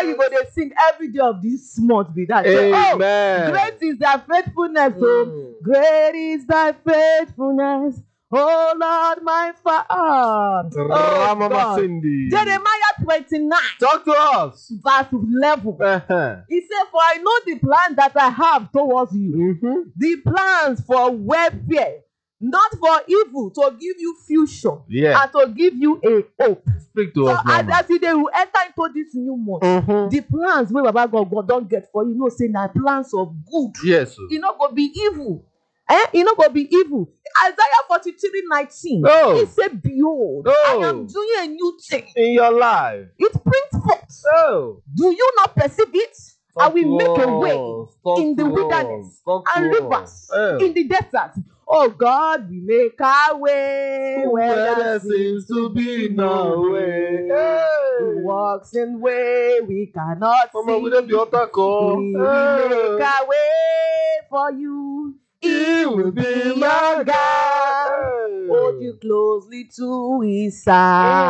Where you go to sing every day of this month be that. Say, Amen. oh, great is thy faithfulness. Oh, great is thy faithfulness. Oh Lord, my Father. Oh, God. Jeremiah 29. Talk to us. Verse 11. He said, for I know the plan that I have towards you. The plans for welfare, not for evil, to give you future and to give you a hope. Speak to us, Mama. As they will enter into this new month, the plans wey Baba God don't get for you, say na plans of good. Yes. E no go be evil. E no go be evil. Isaiah 43:19. He said, behold, I am doing a new thing in your life. It springs forth. Do you not perceive it? I will make a way in the wilderness and rivers in the desert. Oh God, we make our way where there seems to be no way. He walks in way we cannot see. We make our way for you. He will be your God. Hold you closely to his side.